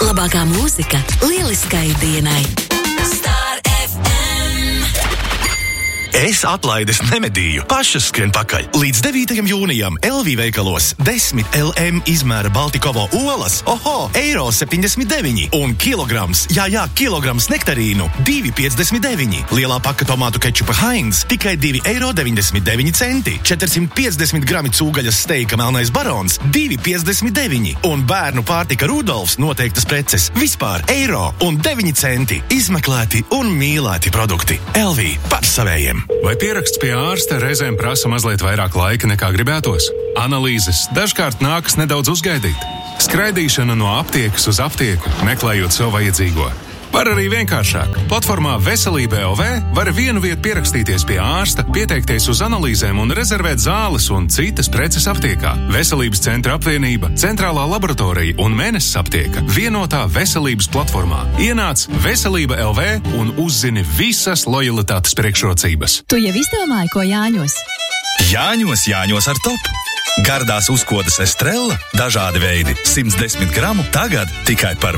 Labākā mūzika lieliskai dienai. Star FM. Es atlaides nemedīju, pašas skrien pakaļ. Līdz 9. jūnijam LV veikalos 10 LM izmēra Baltikovo olas, €1,79 un kilograms nektarīnu 2,59. Lielā paka tomātu kečupa Heinz tikai €2,99. 450 grami cūgaļas steika Melnais Barons 2,59. Un bērnu pārtika Rudolfs noteiktas preces vispār €1,09. Izmeklēti un mīlēti produkti. LV par savējiem. Vai pieraksts pie ārsta reizēm prasa mazliet vairāk laika nekā gribētos? Analīzes dažkārt nākas nedaudz uzgaidīt. Skraidīšana no aptiekas uz aptieku, meklējot sev vajadzīgo. Var arī vienkāršāk. Platformā Veselība LV var vienu vietu pierakstīties pie ārsta, pieteikties uz analīzēm un rezervēt zāles un citas preces aptiekā. Veselības centra apvienība, centrālā laboratorija un Mēnesis aptieka vienotā veselības platformā. Ienāc Veselība LV un uzzini visas lojalitātes priekšrocības. Tu jau izdomāji, ko Jāņos? Jāņos ar top. Gardās uzkodas Estrella, dažādi veidi, 110 gramu, tagad tikai par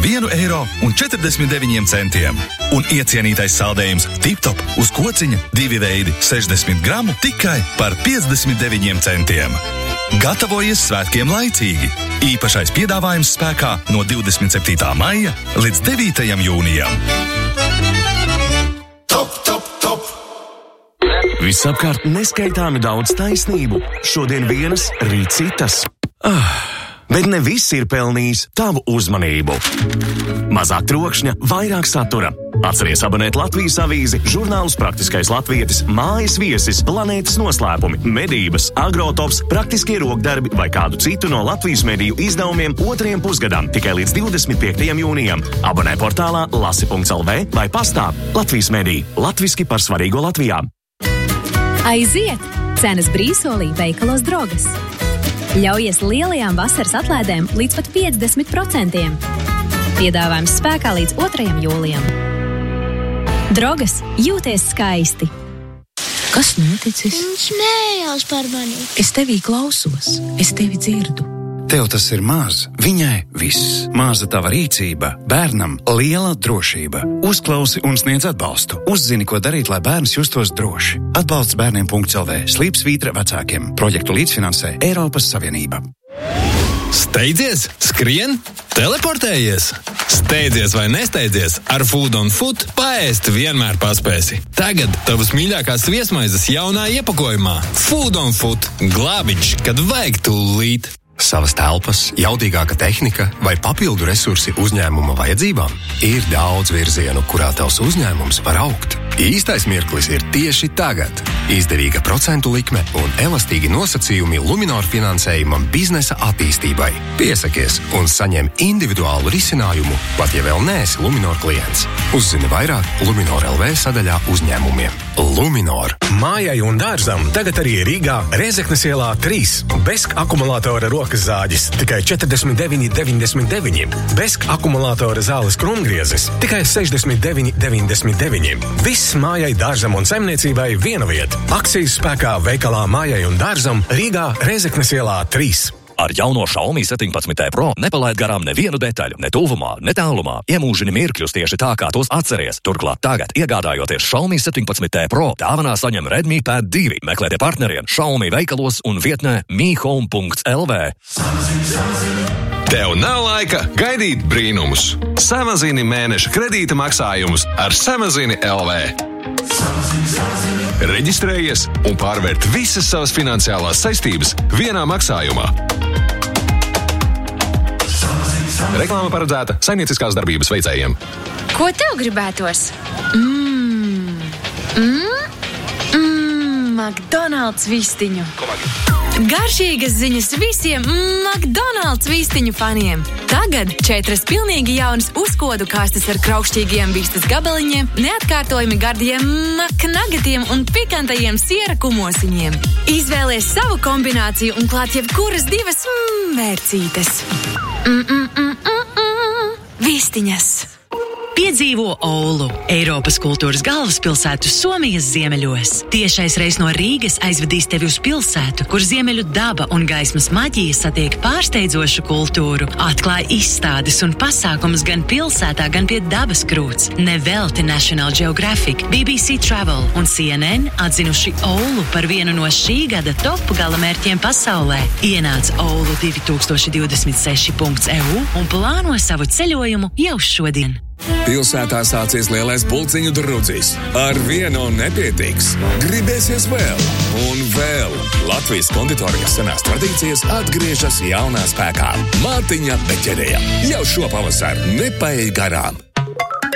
€1,49. Un iecienītais saldējums Tiptop uz kociņa 2 veidi, 60 gramu, tikai par 59 centiem. Gatavojies svētkiem laicīgi. Īpašais piedāvājums spēkā no 27. maija līdz 9. jūnijam. Visapkārt neskaitāmi daudz taisnību. Šodien vienas, rīt citas. Bet ne viss ir pelnījis tavu uzmanību. Mazāk trokšņa, vairāk satura. Atceries abonēt Latvijas avīzi, žurnālus Praktiskais latvietis, Mājas viesis, Planētas noslēpumi, medības, Agrotops, praktiskie rokdarbi vai kādu citu no Latvijas mediju izdevumiem 2. pusgadam tikai līdz 25. jūnijam. Abonē portālā lasi.lv vai pastā. Latvijas mediji. Latviski par svarīgo Latvijā. Aiziet! Cenas brīsolī veikalos Drogas. Ļaujies lielajām vasaras atlaidēm līdz pat 50%. Piedāvājums spēkā līdz 2. jūlijam. Drogas, jūties skaisti. Kas noticis? Viņš smējās par mani. Es tevī klausos, es tevi dzirdu. Tev tas ir maz, viņai viss. Maza tava rīcība, bērnam liela drošība. Uzklausi un sniedz atbalstu. Uzzini, ko darīt, lai bērns justos droši. Atbalsts bērniem.lv. Slīpsvītra vecākiem. Projektu līdzfinansē Eiropas Savienība. Steidzies, skrien, teleportējies. Steidzies vai nesteidzies, ar Food on Foot paēst vienmēr paspēsi. Tagad tavas mīļākās viesmaizes jaunā iepakojumā. Food on Foot. Glābiņš, kad vajag tūlīt. Savas telpas, jaudīgāka tehnika vai papildu resursi uzņēmuma vajadzībām? Ir daudz virzienu, kurā tavs uzņēmums var augt. Īstais mirklis ir tieši tagad. Izdevīga procentu likme un elastīgi nosacījumi Luminor finansējumam biznesa attīstībai. Piesakies un saņem individuālu risinājumu, pat ja vēl neesi Luminor klients. Uzzini vairāk Luminor LV sadaļā uzņēmumiem. Luminor. Mājai un dārzam tagad arī Rīgā Rēzeknes ielā 3. Besk akumulātora rokas zāģis tikai 49,99. Besk akumulātora zāles krumgriezes tikai 69,99. Viss mājai, dārzam un saimniecībai viena vieta. Akcijas spēkā veikalā Mājai un dārzam Rīgā Rēzeknes ielā 3. Ar jauno Xiaomi 17 Pro nepalaid garām nevienu detaļu, ne tuvumā, ne tālumā. Iemūžini mirkļus tieši tā, kā tos atceries. Turklāt tagad, iegādājoties Xiaomi 17 Pro, dāvanā saņem Redmi Pad 2. Meklētie partneriem Xiaomi veikalos un vietnē mihome.lv. Tev nav laika gaidīt brīnumus. Samazini mēneša kredīta maksājumus ar Samazini LV. Reģistrējies un pārvērt visas savas finansiālās saistības vienā maksājumā. Reklāma paredzēta saimnieciskās darbības veicējiem. Ko tev gribētos? McDonald's vistiņu. Garšīgas ziņas visiem McDonald's vistiņu faniem. Tagad 4 pilnīgi jaunas uzkodu kastes ar kraukšķīgiem vistas gabaliņiem, neatkārtojami gardiem McNuggetiem un pikantajiem siera kumosiņiem. Izvēlies savu kombināciju un klāt jebkuras 2 vērcītes. Vistiņas. Piedzīvo Oulu, Eiropas kultūras galvaspilsētu Somijas ziemeļos. Tiešais reis no Rīgas aizvedīs tevi uz pilsētu, kur ziemeļu daba un gaismas maģija satiek pārsteidzošu kultūru, atklāj izstādes un pasākumus gan pilsētā, gan pie dabas krūts. Nevelti National Geographic, BBC Travel un CNN atzinuši Oulu par vienu no šī gada top galamērķiem pasaulē. Ienāc oulu2026.eu un plāno savu ceļojumu jau šodien. Pilsētā sācies lielais pulciņu drudzis. Ar vienu nepietiks. Gribēsies vēl un vēl. Latvijas konditorijas senās tradīcijas atgriežas jaunā spēkā. Mārtiņa Beķerija. Jau šo pavasaru nepaej garām.